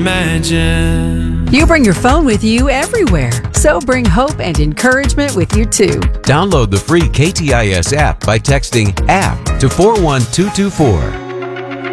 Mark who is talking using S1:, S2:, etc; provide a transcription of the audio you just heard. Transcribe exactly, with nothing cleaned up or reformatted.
S1: imagine.
S2: You bring your phone with you everywhere, so bring hope and encouragement with you too.
S3: Download the free K T I S app by texting app to four one two two four.